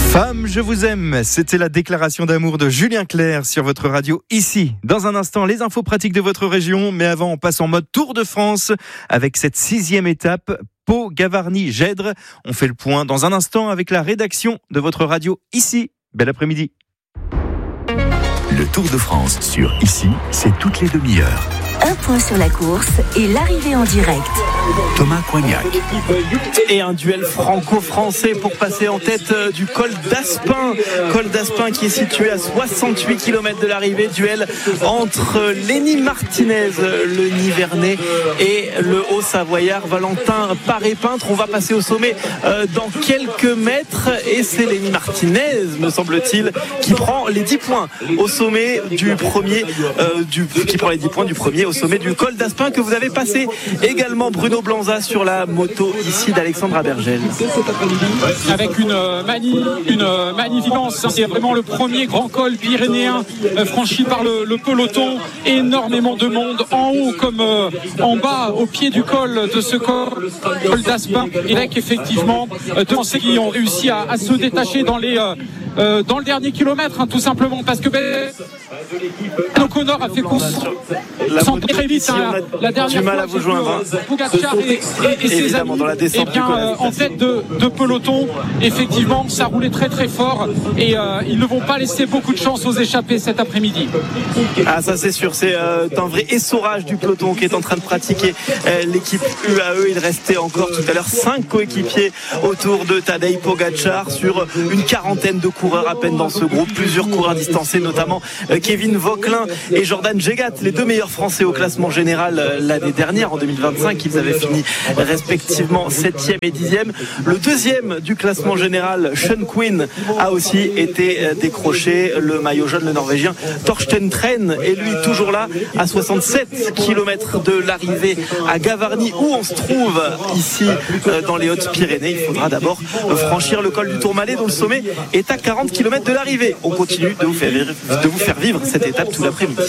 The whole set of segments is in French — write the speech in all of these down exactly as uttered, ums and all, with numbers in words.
Femme, je vous aime. C'était la déclaration d'amour de Julien Clerc sur votre radio ici. Dans un instant, les infos pratiques de votre région. Mais avant, on passe en mode Tour de France avec cette sixième étape. Pau, Gavarnie, Gèdre. On fait le point dans un instant avec la rédaction de votre radio ici. Bel après-midi. Le Tour de France sur Ici, c'est toutes les demi-heures. Un point sur la course et l'arrivée en direct. Thomas Coignac. Et un duel franco-français pour passer en tête du col d'Aspin. Col d'Aspin qui est situé à soixante-huit kilomètres de l'arrivée. Duel entre Lenny Martinez, le Nivernais, et le Haut-Savoyard Valentin Paré-Peintre. On va passer au sommet euh, dans quelques mètres. Et c'est Lenny Martinez, me semble-t-il, qui prend les dix points au sommet du premier, euh, du, qui prend les dix points du premier au sommet du col d'Aspin que vous avez passé. Également Bruno Blanza sur la moto ici d'Alexandre Abergel. Avec une, mani, une magnificence, c'est vraiment le premier grand col pyrénéen franchi par le, le peloton. Énormément de monde en haut comme euh, en bas au pied du col de ce col, col d'Aspin. Et avec effectivement deux Français qui ont réussi à, à se détacher dans les euh, euh, dans le dernier kilomètre, hein, tout simplement parce que ben, O'Connor a fait course très vite, hein, la dernière du mal fois, à vous joindre. Pogacar et, et, et ses amis, dans la descente eh bien, euh, en tête de, de peloton, effectivement, ça roulait très très fort et euh, ils ne vont pas laisser beaucoup de chance aux échappés cet après-midi. Ah, ça c'est sûr, c'est euh, un vrai essorage du peloton qui est en train de pratiquer euh, l'équipe U A E. Il restait encore tout à l'heure cinq coéquipiers autour de Tadej Pogacar sur une quarantaine de coureurs à peine dans ce groupe, plusieurs coureurs distancés, notamment euh, Kevin Vauquelin et Jordan Jegat, les deux meilleurs Français au classement général euh, l'année dernière en deux mille vingt-cinq. Ils avaient fini respectivement septième et dixième. Le deuxième du classement général, Sean Quinn, a aussi été euh, décroché. Le maillot jaune, le Norvégien Torsten Tren est lui toujours là à soixante-sept kilomètres de l'arrivée à Gavarnie, où on se trouve ici euh, dans les Hautes-Pyrénées. Il faudra d'abord euh, franchir le col du Tourmalet dont le sommet est à quarante kilomètres de l'arrivée. On continue de vous faire vivre, de vous faire vivre cette étape tout l'après-midi.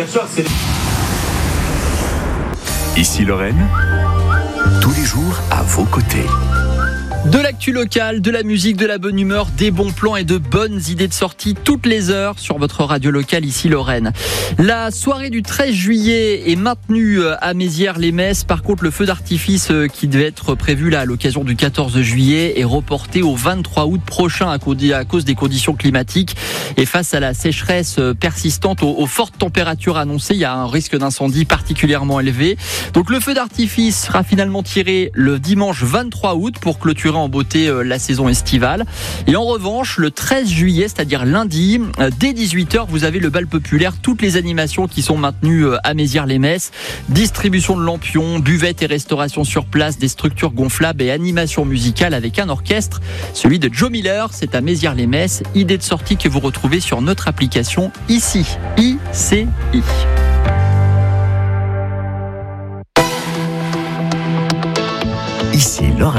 Ici Lorraine, tous les jours à vos côtés. De l'actu locale, de la musique, de la bonne humeur, des bons plans et de bonnes idées de sortie toutes les heures sur votre radio locale ici Lorraine. La soirée du treize juillet est maintenue à Mézières-les-Messes. Par contre, le feu d'artifice qui devait être prévu là à l'occasion du quatorze juillet est reporté au vingt-trois août prochain à cause des conditions climatiques. Et face à la sécheresse persistante, aux, aux fortes températures annoncées, il y a un risque d'incendie particulièrement élevé. Donc le feu d'artifice sera finalement tiré le dimanche vingt-trois août pour clôturer en beauté la saison estivale. Et en revanche, le treize juillet, c'est-à-dire lundi, dès dix-huit heures, vous avez le bal populaire, toutes les animations qui sont maintenues à Mézières-les-Messes, distribution de lampions, buvettes et restauration sur place, des structures gonflables et animation musicale avec un orchestre, celui de Joe Miller. C'est à Mézières-les-Messes. Idée de sortie que vous retrouvez sur notre application ici, I C I.